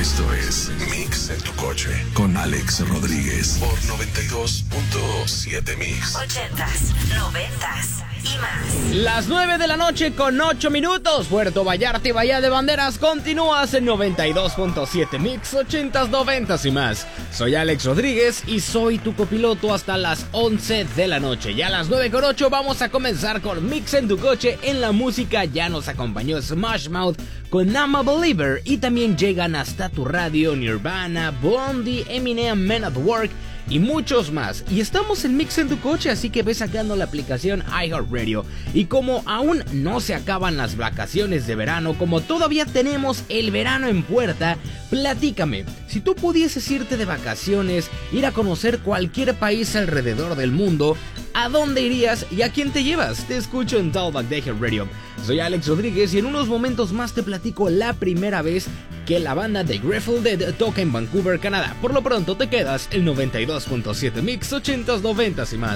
Esto es Mix en tu coche con Alex Rodríguez por 92.7 Mix. 80s, 90s y más. Las 9 de la noche con 8 minutos. Puerto Vallarta y Bahía de Banderas continúas en 92.7 Mix, 80s, 90s y más. Soy Alex Rodríguez y soy tu copiloto hasta las 11 de la noche. Ya a las 9 con 8 vamos a comenzar con Mix en tu coche. En la música ya nos acompañó Smash Mouth con I'm a Believer y también llegan hasta tu radio Nirvana, Blondie, Eminem, Men at Work y muchos más. Y estamos en Mix en tu coche, así que ve sacando la aplicación iHeartRadio. Y como aún no se acaban las vacaciones de verano, como todavía tenemos el verano en puerta, platícame, si tú pudieses irte de vacaciones, ir a conocer cualquier país alrededor del mundo, ¿a dónde irías y a quién te llevas? Te escucho en Talkback de iHeartRadio. Soy Alex Rodríguez y en unos momentos más te platico la primera vez que la banda de Grateful Dead toca en Vancouver, Canadá. Por lo pronto te quedas el 92.7 Mix, 80s, 90s y más.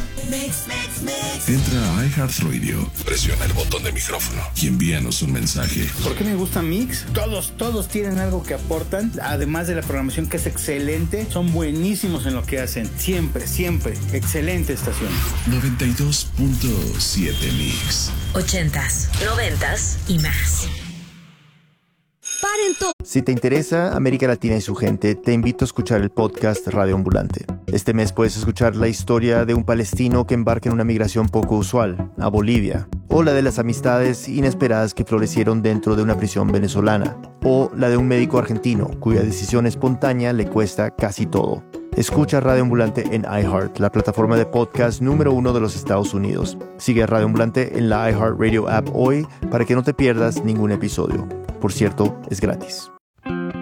Entra a iHeartRadio, presiona el botón de micrófono y envíanos un mensaje. ¿Por qué me gusta Mix? Todos tienen algo que aportan, además de la programación que es excelente, son buenísimos en lo que hacen, siempre, excelente estación. 92.7 Mix. 80s, 90s y más. Paren todo. Si te interesa América Latina y su gente, te invito a escuchar el podcast Radio Ambulante. Este mes puedes escuchar la historia de un palestino que embarca en una migración poco usual, a Bolivia, o la de las amistades inesperadas que florecieron dentro de una prisión venezolana, o la de un médico argentino cuya decisión espontánea le cuesta casi todo. Escucha Radio Ambulante en iHeart, la plataforma de podcast número 1 de los Estados Unidos. Sigue a Radio Ambulante en la iHeartRadio app hoy para que no te pierdas ningún episodio. Por cierto, es gratis.